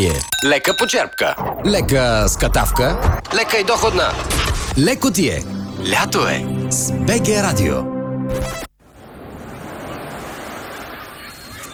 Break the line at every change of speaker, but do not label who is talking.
Лека почерпка.
Лека скатавка.
Лека и доходна.
Леко ти е.
Лято е.
С БГ Радио.